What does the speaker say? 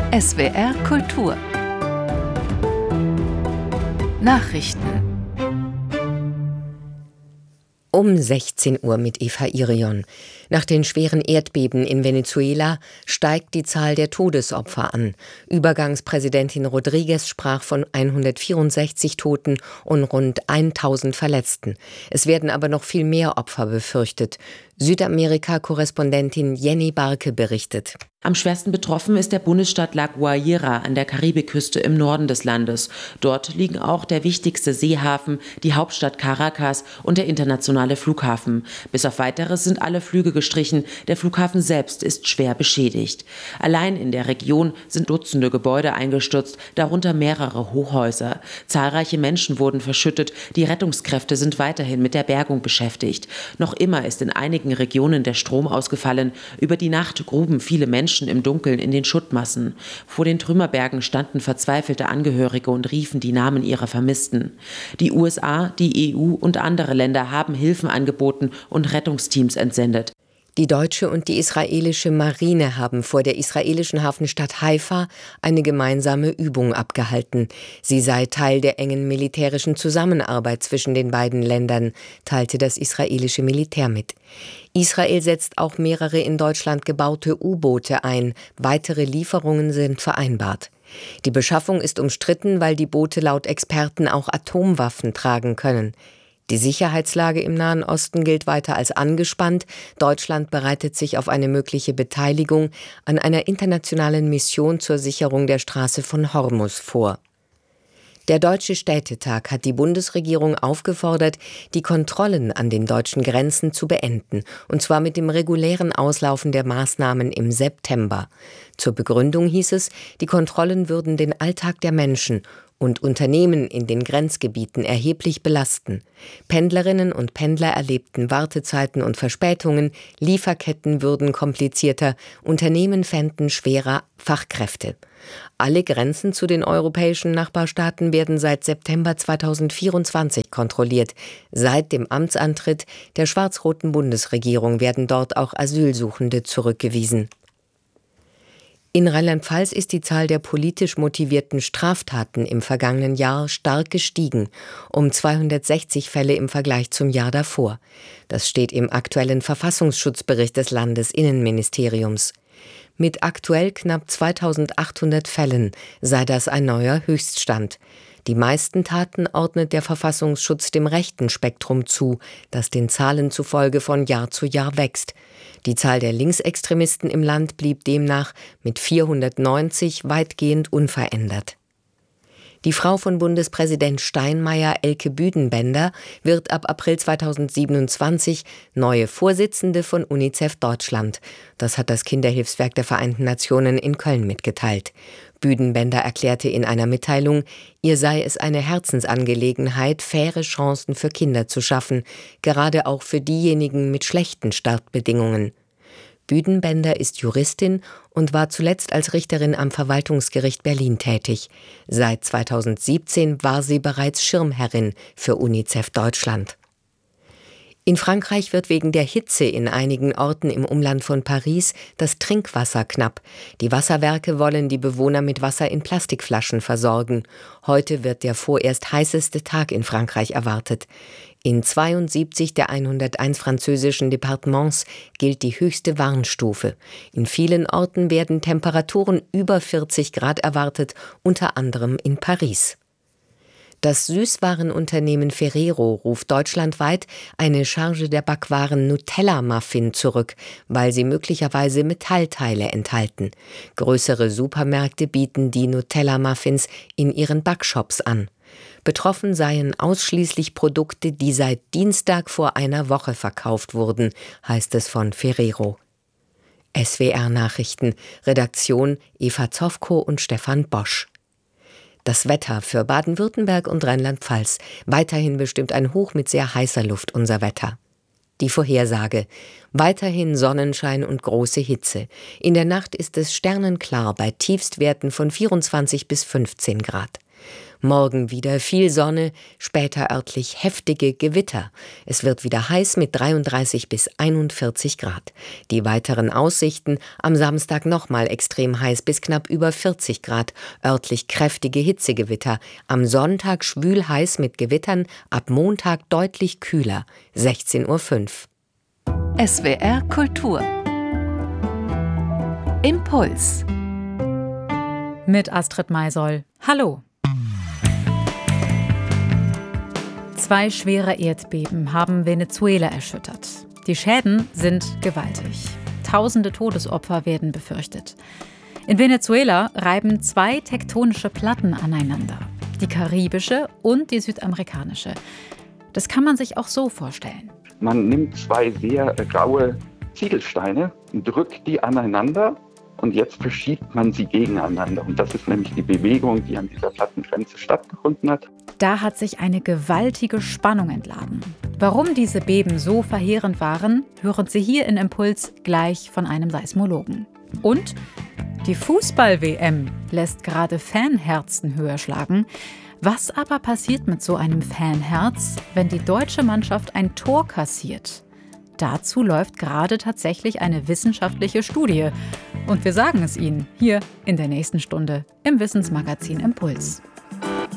SWR Kultur Nachrichten Um 16 Uhr mit Eva Irion. Nach den schweren Erdbeben in Venezuela steigt die Zahl der Todesopfer an. Übergangspräsidentin Rodríguez sprach von 164 Toten und rund 1000 Verletzten. Es werden aber noch viel mehr Opfer befürchtet. Südamerika-Korrespondentin Jenny Barke berichtet. Am schwersten betroffen ist der Bundesstaat La Guaira an der Karibikküste im Norden des Landes. Dort liegen auch der wichtigste Seehafen, die Hauptstadt Caracas und der internationale Flughafen. Bis auf Weiteres sind alle Flüge gestrichen. Der Flughafen selbst ist schwer beschädigt. Allein in der Region sind Dutzende Gebäude eingestürzt, darunter mehrere Hochhäuser. Zahlreiche Menschen wurden verschüttet. Die Rettungskräfte sind weiterhin mit der Bergung beschäftigt. Noch immer ist in einigen Regionen der Strom ausgefallen. Über die Nacht gruben viele Menschen im Dunkeln in den Schuttmassen. Vor den Trümmerbergen standen verzweifelte Angehörige und riefen die Namen ihrer Vermissten. Die USA, die EU und andere Länder haben Hilfen angeboten und Rettungsteams entsendet. Die deutsche und die israelische Marine haben vor der israelischen Hafenstadt Haifa eine gemeinsame Übung abgehalten. Sie sei Teil der engen militärischen Zusammenarbeit zwischen den beiden Ländern, teilte das israelische Militär mit. Israel setzt auch mehrere in Deutschland gebaute U-Boote ein. Weitere Lieferungen sind vereinbart. Die Beschaffung ist umstritten, weil die Boote laut Experten auch Atomwaffen tragen können. Die Sicherheitslage im Nahen Osten gilt weiter als angespannt. Deutschland bereitet sich auf eine mögliche Beteiligung an einer internationalen Mission zur Sicherung der Straße von Hormuz vor. Der Deutsche Städtetag hat die Bundesregierung aufgefordert, die Kontrollen an den deutschen Grenzen zu beenden, und zwar mit dem regulären Auslaufen der Maßnahmen im September. Zur Begründung hieß es, die Kontrollen würden den Alltag der Menschen und Unternehmen in den Grenzgebieten erheblich belasten. Pendlerinnen und Pendler erlebten Wartezeiten und Verspätungen, Lieferketten würden komplizierter, Unternehmen fänden schwerer Fachkräfte. Alle Grenzen zu den europäischen Nachbarstaaten werden seit September 2024 kontrolliert. Seit dem Amtsantritt der schwarz-roten Bundesregierung werden dort auch Asylsuchende zurückgewiesen. In Rheinland-Pfalz ist die Zahl der politisch motivierten Straftaten im vergangenen Jahr stark gestiegen, um 260 Fälle im Vergleich zum Jahr davor. Das steht im aktuellen Verfassungsschutzbericht des Landesinnenministeriums. Mit aktuell knapp 2800 Fällen sei das ein neuer Höchststand. Die meisten Taten ordnet der Verfassungsschutz dem rechten Spektrum zu, das den Zahlen zufolge von Jahr zu Jahr wächst. Die Zahl der Linksextremisten im Land blieb demnach mit 490 weitgehend unverändert. Die Frau von Bundespräsident Steinmeier, Elke Büdenbender, wird ab April 2027 neue Vorsitzende von UNICEF Deutschland. Das hat das Kinderhilfswerk der Vereinten Nationen in Köln mitgeteilt. Büdenbender erklärte in einer Mitteilung, ihr sei es eine Herzensangelegenheit, faire Chancen für Kinder zu schaffen, gerade auch für diejenigen mit schlechten Startbedingungen. Büdenbender ist Juristin und war zuletzt als Richterin am Verwaltungsgericht Berlin tätig. Seit 2017 war sie bereits Schirmherrin für UNICEF Deutschland. In Frankreich wird wegen der Hitze in einigen Orten im Umland von Paris das Trinkwasser knapp. Die Wasserwerke wollen die Bewohner mit Wasser in Plastikflaschen versorgen. Heute wird der vorerst heißeste Tag in Frankreich erwartet. In 72 der 101 französischen Departements gilt die höchste Warnstufe. In vielen Orten werden Temperaturen über 40 Grad erwartet, unter anderem in Paris. Das Süßwarenunternehmen Ferrero ruft deutschlandweit eine Charge der Backwaren Nutella-Muffin zurück, weil sie möglicherweise Metallteile enthalten. Größere Supermärkte bieten die Nutella-Muffins in ihren Backshops an. Betroffen seien ausschließlich Produkte, die seit Dienstag vor einer Woche verkauft wurden, heißt es von Ferrero. SWR Nachrichten, Redaktion Eva Zofko und Stefan Bosch. Das Wetter für Baden-Württemberg und Rheinland-Pfalz. Weiterhin bestimmt ein Hoch mit sehr heißer Luft unser Wetter. Die Vorhersage. Weiterhin Sonnenschein und große Hitze. In der Nacht ist es sternenklar bei Tiefstwerten von 24 bis 15 Grad. Morgen wieder viel Sonne, später örtlich heftige Gewitter. Es wird wieder heiß mit 33 bis 41 Grad. Die weiteren Aussichten: am Samstag nochmal extrem heiß bis knapp über 40 Grad, örtlich kräftige Hitzegewitter. Am Sonntag schwül heiß mit Gewittern, ab Montag deutlich kühler, 16:05 Uhr. SWR Kultur. Impuls. Mit Astrid Maisoll. Hallo. 2 schwere Erdbeben haben Venezuela erschüttert. Die Schäden sind gewaltig. Tausende Todesopfer werden befürchtet. In Venezuela reiben 2 tektonische Platten aneinander. Die karibische und die südamerikanische. Das kann man sich auch so vorstellen. Man nimmt 2 sehr graue Ziegelsteine und drückt die aneinander und jetzt verschiebt man sie gegeneinander. Und das ist nämlich die Bewegung, die an dieser Plattengrenze stattgefunden hat. Da hat sich eine gewaltige Spannung entladen. Warum diese Beben so verheerend waren, hören Sie hier in Impuls gleich von einem Seismologen. Und die Fußball-WM lässt gerade Fanherzen höher schlagen. Was aber passiert mit so einem Fanherz, wenn die deutsche Mannschaft ein Tor kassiert? Dazu läuft gerade tatsächlich eine wissenschaftliche Studie. Und wir sagen es Ihnen hier in der nächsten Stunde im Wissensmagazin Impuls.